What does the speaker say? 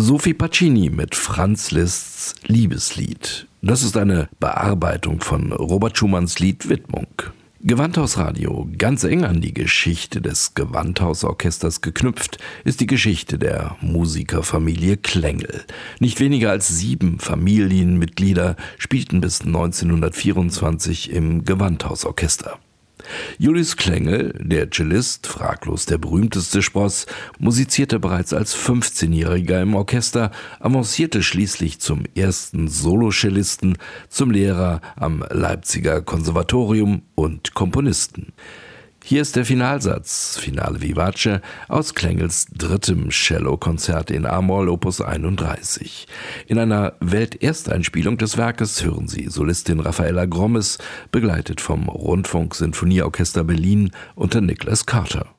Sophie Pacini mit Franz Liszt's Liebeslied. Das ist eine Bearbeitung von Robert Schumanns Lied Widmung. Gewandhausradio, ganz eng an die Geschichte des Gewandhausorchesters geknüpft, ist die Geschichte der Musikerfamilie Klengel. Nicht weniger als 7 Familienmitglieder spielten bis 1924 im Gewandhausorchester. Julius Klengel, der Cellist, fraglos der berühmteste Spross, musizierte bereits als 15-Jähriger im Orchester, avancierte schließlich zum ersten Solocellisten, zum Lehrer am Leipziger Konservatorium und Komponisten. Hier ist der Finalsatz, Finale Vivace, aus Klengels 3. Cellokonzert in A-Moll Opus 31. In einer Weltersteinspielung des Werkes hören Sie Solistin Raffaella Grommes, begleitet vom Rundfunk-Sinfonieorchester Berlin unter Nicholas Carter.